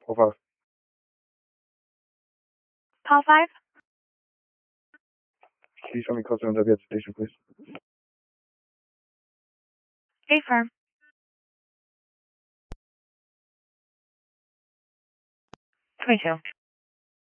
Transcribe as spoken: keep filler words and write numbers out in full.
Call five. Call five. Can you show me closer on W at the station, please? Affirm. twenty-two.